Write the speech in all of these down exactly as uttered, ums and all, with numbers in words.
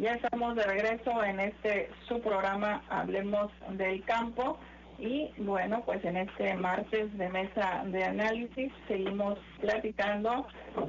Ya estamos de regreso en este su programa Hablemos del Campo y bueno, pues en este martes de mesa de análisis seguimos platicando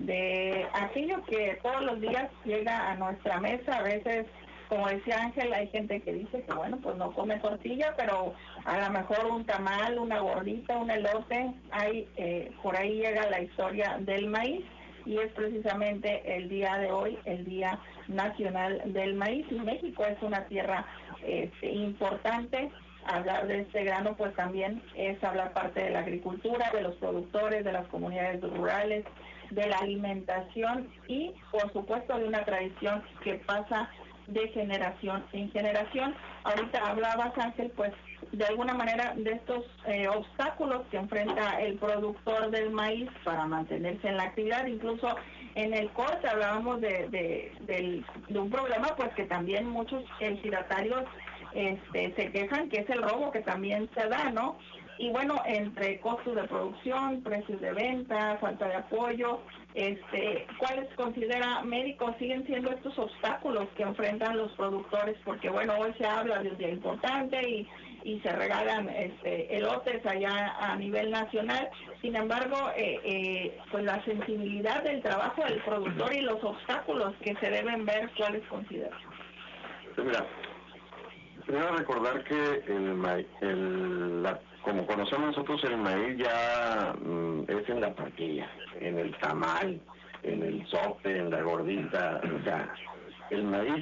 de aquello que todos los días llega a nuestra mesa. A veces, como decía Ángel, hay gente que dice que bueno, pues no come tortilla, pero a lo mejor un tamal, una gordita, un elote, hay, eh, por ahí llega la historia del maíz. Y es precisamente el día de hoy, el Día Nacional del Maíz. Y México es una tierra este, importante. Hablar de este grano, pues también es hablar parte de la agricultura, de los productores, de las comunidades rurales, de la alimentación y, por supuesto, de una tradición que pasa de generación en generación. Ahorita hablabas, Ángel, pues de alguna manera de estos eh, obstáculos que enfrenta el productor del maíz para mantenerse en la actividad. Incluso en el corte hablábamos de, de, de, de un problema pues que también muchos ejidatarios este, se quejan, que es el robo que también se da, ¿no? Y bueno, entre costos de producción, precios de venta, falta de apoyo, este, ¿cuáles considera médico siguen siendo estos obstáculos que enfrentan los productores? Porque bueno, hoy se habla de un día importante y, y se regalan este, elotes allá a nivel nacional. Sin embargo, eh, eh, pues la sensibilidad del trabajo del productor y los obstáculos que se deben ver, ¿cuáles considera? Mira, primero recordar que el maíz, el, la, como conocemos nosotros el maíz ya mm, es en la tortilla, en el tamal, en el sope, en la gordita, o sea, el maíz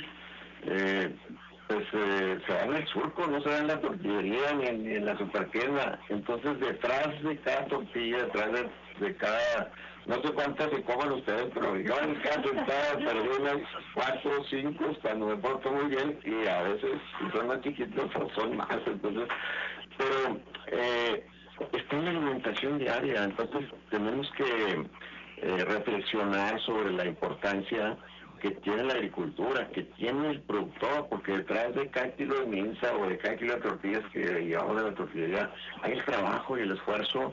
eh, pues eh, se da en el surco, no se da en la tortillería ni en, ni en la supertienda. Entonces detrás de cada tortilla, detrás de, de cada, no sé cuántas se coman ustedes, pero yo en caso estaba perdí unas cuatro o cinco cuando me porto muy bien, y a veces si son más chiquitos son más. Entonces, pero eh, está en la alimentación diaria. Entonces tenemos que eh, reflexionar sobre la importancia que tiene la agricultura, que tiene el productor, porque detrás de cada kilo de minza o de cada kilo de tortillas que llevamos de la tortillería hay el trabajo y el esfuerzo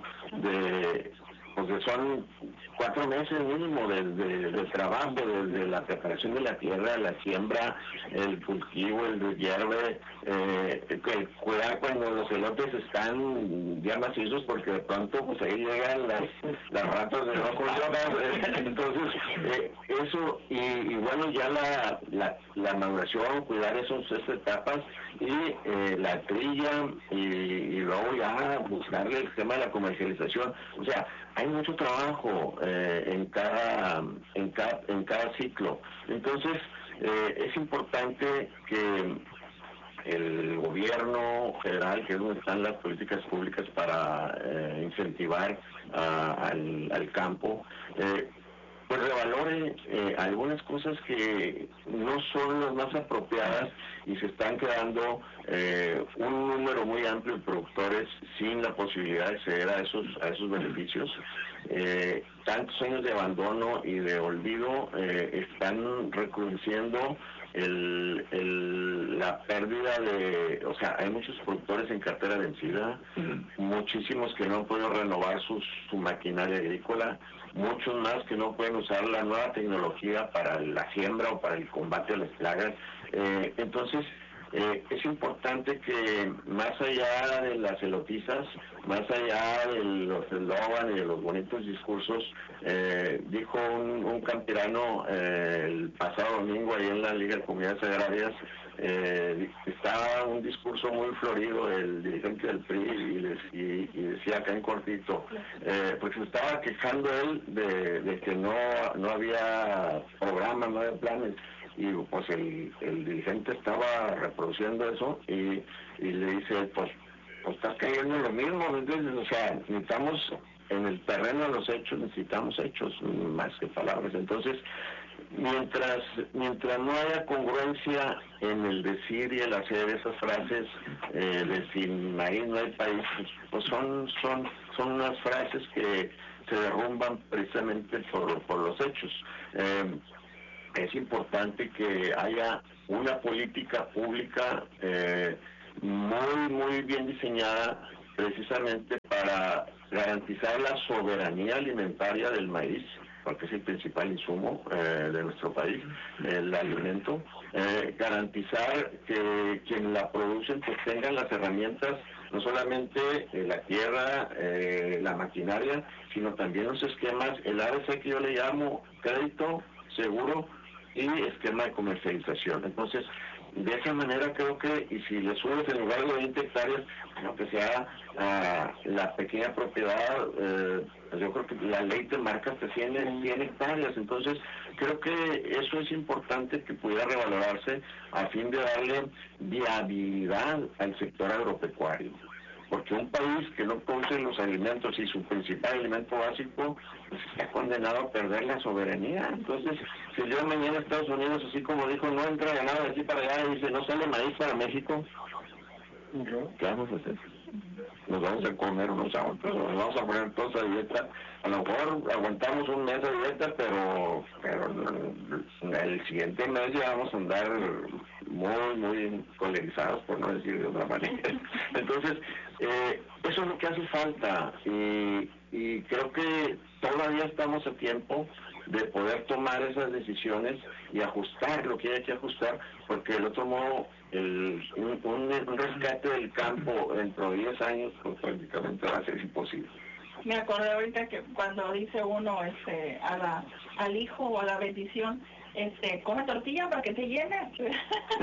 de, porque son cuatro meses mínimo de, de, de trabajo, desde la preparación de la tierra, la siembra, el cultivo, el hierve, eh, el cuidar cuando los elotes están ya macizos, porque de pronto pues ahí llegan las, las ratas de no controladas. Entonces eh, eso y, y bueno ya la, la, la maduración, cuidar esos, esas etapas y eh, la trilla y, y luego ya buscarle el tema de la comercialización. O sea, hay mucho trabajo eh, en cada en cada en cada ciclo. Entonces eh, es importante que el gobierno federal, que es donde están las políticas públicas para eh, incentivar uh, al, al campo, eh, pues revalore eh, algunas cosas que no son las más apropiadas y se están quedando eh, un número muy amplio de productores sin la posibilidad de acceder a esos a esos beneficios. Eh, tantos años de abandono y de olvido eh, están recrudeciendo el, el, la pérdida de, o sea, hay muchos productores en cartera vencida, uh-huh. muchísimos que no han podido renovar sus, su maquinaria agrícola, muchos más que no pueden usar la nueva tecnología para la siembra o para el combate a las plagas. Eh, entonces, eh, es importante que más allá de las elotizas, más allá de los eslogan y de los bonitos discursos, eh, dijo un, un campirano eh, el pasado domingo ahí en la Liga de Comunidades Agrarias, eh, estaba un discurso muy florido el dirigente del P R I y, les, y, y decía acá en cortito, eh, pues estaba quejando él de, de que no, no había programa, no había planes. Y pues el, el dirigente estaba reproduciendo eso y, y le dice, pues, pues estás cayendo en lo mismo, ¿entiendes? O sea, necesitamos en el terreno de los hechos, necesitamos hechos más que palabras. Entonces, mientras mientras no haya congruencia en el decir y el hacer esas frases eh, de sin maíz no hay país, pues son, son, son unas frases que se derrumban precisamente por, por los hechos. Eh, Es importante que haya una política pública eh, muy, muy bien diseñada precisamente para garantizar la soberanía alimentaria del maíz porque es el principal insumo eh, de nuestro país, el alimento, eh, garantizar que quien la producen pues tengan las herramientas, no solamente eh, la tierra, eh, la maquinaria, sino también los esquemas, el A B C que yo le llamo crédito, seguro y esquema de comercialización. Entonces, de esa manera creo que, y si le subes en lugar de veinte hectáreas, aunque sea uh, la pequeña propiedad, eh, yo creo que la ley te marca que cien, cien hectáreas, entonces creo que eso es importante que pudiera revalorarse a fin de darle viabilidad al sector agropecuario. Porque un país que no produce los alimentos y su principal alimento básico, pues está condenado a perder la soberanía. Entonces, si yo mañana Estados Unidos, así como dijo, no entra ganado de aquí para allá, y dice, no sale maíz para México, ¿qué vamos a hacer? Nos vamos a comer unos a otros, nos vamos a poner todos a dieta. A lo mejor aguantamos un mes de dieta, pero, pero el siguiente mes ya vamos a andar muy, muy colerizados, por no decir de otra manera. Entonces, eh, eso es lo que hace falta, y, y creo que todavía estamos a tiempo de poder tomar esas decisiones y ajustar lo que hay que ajustar, porque del otro modo el, un, un, un rescate del campo dentro de diez años pues prácticamente va a ser imposible. Me acordé ahorita que cuando dice uno este a la al hijo o a la bendición, este come tortilla para que te llene. ¿Qué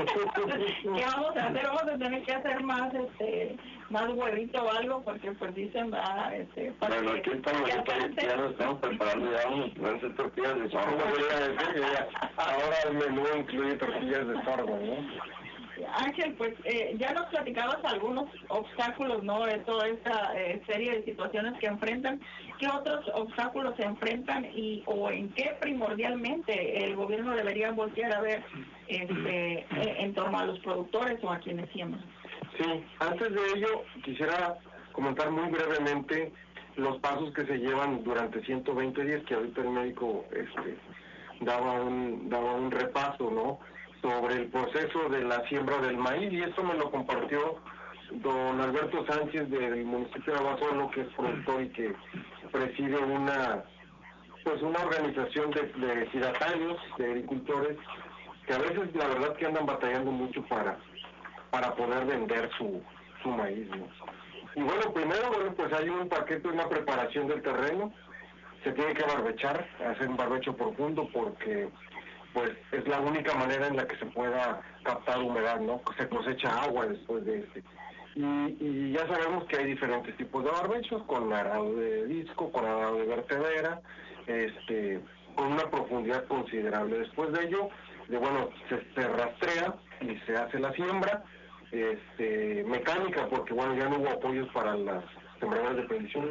vamos a hacer? Vamos a tener que hacer más este más huevito o algo, porque pues dicen ah, este para bueno, aquí estamos, ya, ya nos estamos preparando, ya vamos a hacer tortillas de sorgo. Ahora el menú incluye tortillas de sorgo, ¿no? Ángel, pues eh, ya nos platicabas algunos obstáculos, ¿no? De toda esta eh, serie de situaciones que enfrentan. ¿Qué otros obstáculos se enfrentan y o en qué primordialmente el gobierno debería voltear a ver este, en torno a los productores o a quienes siembran? Sí, antes de ello quisiera comentar muy brevemente los pasos que se llevan durante ciento veinte días, que ahorita el médico este, daba un daba un repaso, ¿no?, sobre el proceso de la siembra del maíz, y esto me lo compartió don Alberto Sánchez del municipio de Abasolo, que es productor y que preside una pues una organización de, de ejidatarios, de agricultores, que a veces la verdad que andan batallando mucho para para poder vender su, su maíz, ¿no? Y bueno, primero, bueno, pues hay un paquete, una preparación del terreno, se tiene que barbechar, hacer un barbecho profundo, porque pues es la única manera en la que se pueda captar humedad, ¿no? Se cosecha agua después de este. Y, y ya sabemos que hay diferentes tipos de barbechos, con arado de disco, con arado de vertedera, este, con una profundidad considerable. Después de ello, de, bueno, se, se rastrea y se hace la siembra este, mecánica, porque bueno, ya no hubo apoyos para las sembradoras de precisión.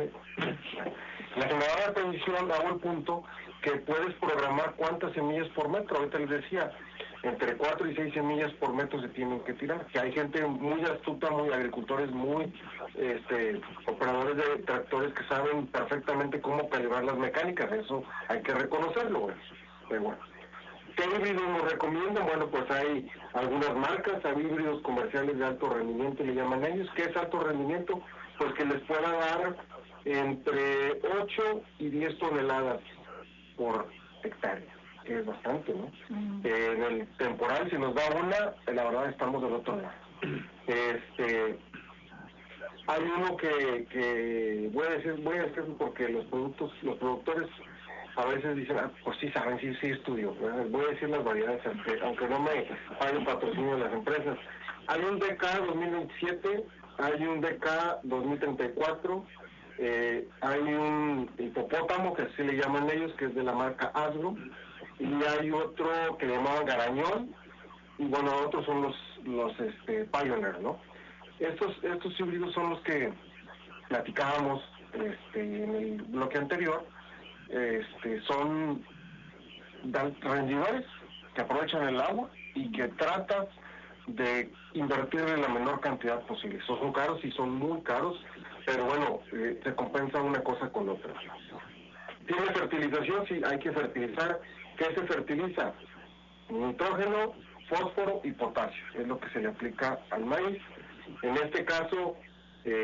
La sembradora de precisión hago el punto que puedes programar cuántas semillas por metro. Ahorita les decía, entre cuatro y seis semillas por metro se tienen que tirar, que hay gente muy astuta, muy agricultores, muy este, operadores de tractores que saben perfectamente cómo calibrar las mecánicas, eso hay que reconocerlo, güey. Pero bueno, ¿qué híbridos nos recomiendan? Bueno, pues hay algunas marcas, hay híbridos comerciales de alto rendimiento, le llaman ellos. ¿Qué es alto rendimiento? Pues que les pueda dar entre ocho y diez toneladas por hectárea, que es bastante, ¿no? Mm. Eh, en el temporal, si nos da una, la verdad estamos del otro lado. Este, hay uno que, que voy a decir, voy a decir porque los productos, los productores a veces dicen, ah, pues sí saben, sí, sí estudio, ¿verdad? Voy a decir las variedades, aunque, aunque no me paguen patrocinio de las empresas. Hay un D K dos mil veintisiete, hay un D K dos mil treinta y cuatro, eh, hay un hipopótamo, que así le llaman ellos, que es de la marca Asgro, y hay otro que le llamaban Garañón, y bueno, otros son los, los este, Pioneer, ¿no? Estos, estos híbridos son los que platicábamos este, en el bloque anterior. Este, son rendidores que aprovechan el agua y que tratas de invertirle la menor cantidad posible. Son, son caros y son muy caros, pero bueno, eh, se compensa una cosa con otra. ¿Tiene fertilización? Sí, hay que fertilizar. ¿Qué se fertiliza? Nitrógeno, fósforo y potasio. Es lo que se le aplica al maíz. En este caso,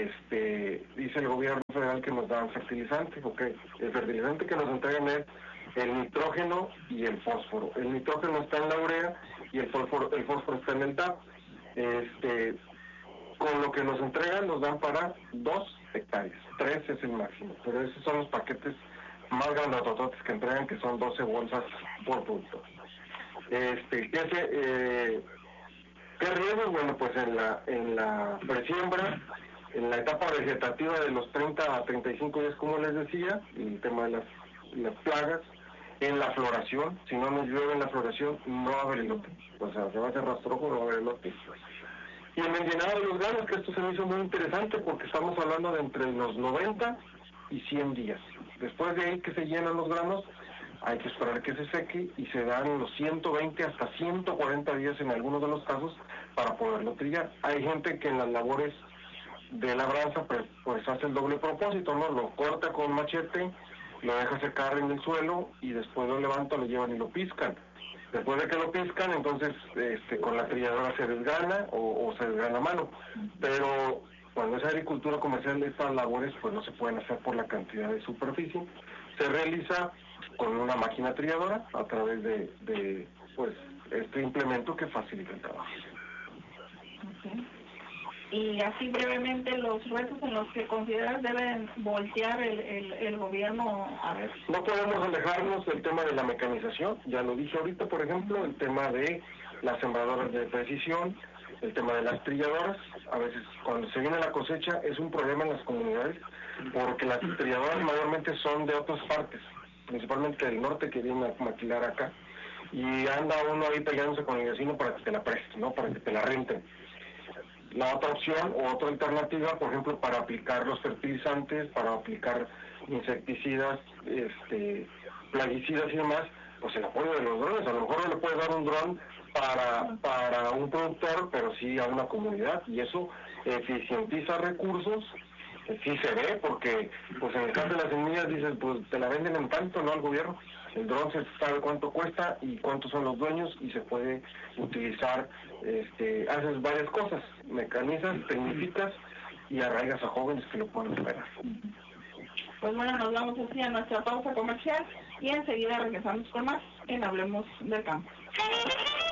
este, dice el gobierno federal que nos dan fertilizante, ok. El fertilizante que nos entregan es el nitrógeno y el fósforo. El nitrógeno está en la urea y el fósforo, el fósforo está en el T A P. Este, con lo que nos entregan nos dan para dos hectáreas, tres es el máximo, pero esos son los paquetes más grandotototes que entregan, que son doce bolsas por productor. Este, ¿qué, hace, eh, ¿Qué riesgos? Bueno, pues en la, en la presiembra, en la etapa vegetativa de los treinta a treinta y cinco días, como les decía, el tema de las, las plagas, en la floración, si no nos llueve en la floración, no va a haber elote, o sea, se va a hacer rastrojo, no va a haber elote. Y en el llenado de los granos, que esto se me hizo muy interesante porque estamos hablando de entre los noventa y cien días. Después de ahí que se llenan los granos, hay que esperar que se seque y se dan los ciento veinte hasta ciento cuarenta días en algunos de los casos para poderlo trillar. Hay gente que en las labores de labranza pues, pues hace el doble propósito, ¿no? Lo corta con machete, lo deja secar en el suelo y después lo levanta, lo llevan y lo piscan. Después de que lo piscan, entonces este, con la trilladora se desgrana o, o se desgrana a mano. Pero cuando es agricultura comercial, estas labores pues no se pueden hacer por la cantidad de superficie. Se realiza con una máquina trilladora a través de, de pues este implemento que facilita el trabajo. Okay. Y así brevemente los retos en los que consideras deben voltear el, el, el gobierno a ver. No podemos alejarnos del tema de la mecanización, ya lo dije ahorita, por ejemplo, el tema de las sembradoras de precisión, el tema de las trilladoras. A veces cuando se viene la cosecha es un problema en las comunidades porque las trilladoras mayormente son de otras partes, principalmente del norte, que vienen a maquilar acá, y anda uno ahí peleándose con el vecino para que te la preste, ¿no? Para que te la renten. La otra opción o otra alternativa, por ejemplo, para aplicar los fertilizantes, para aplicar insecticidas, este, plaguicidas y demás, pues el apoyo de los drones. A lo mejor no le puedes dar un dron para, para un productor, pero sí a una comunidad, y eso eficientiza recursos. Sí se ve, porque pues en el caso de las semillas dices, pues te la venden en tanto, ¿no? Al gobierno. El dron se sabe cuánto cuesta y cuántos son los dueños y se puede utilizar, este, haces varias cosas, mecanizas, tecnificas y arraigas a jóvenes que lo pueden esperar. Pues bueno, nos vamos así a nuestra pausa comercial y enseguida regresamos con más en Hablemos del Campo.